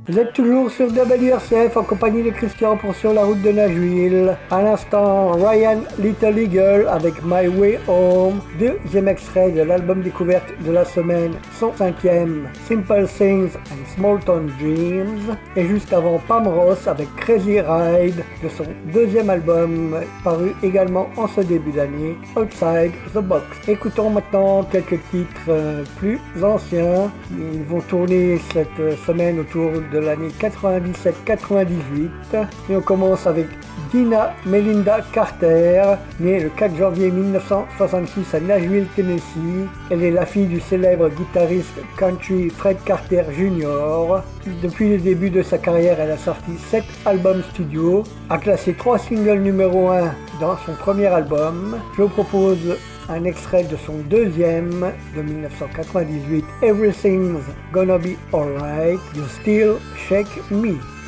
Vous êtes toujours sur WRCF en compagnie de Christian pour Sur la route de Nashville. À l'instant, Ryan Little Eagle avec My Way Home, deuxième extrait de l'album découverte de la semaine, son cinquième, Simple Things and Small Town Dreams. Et juste avant, Pam Ross avec Crazy Ride de son deuxième album, paru également en ce début d'année, Outside the Box. Écoutons maintenant quelques titres plus anciens. Ils vont tourner cette semaine autour de l'année 97-98 et on commence avec Dina Melinda Carter, née le 4 janvier 1966 à Nashville, Tennessee. Elle est la fille du célèbre guitariste country Fred Carter Jr. Depuis le début de sa carrière, elle a sorti 7 albums studio, a classé 3 singles numéro 1 dans son premier album. Je vous propose un extrait de son deuxième de 1998, Everything's Gonna Be Alright, You Still Shake Me.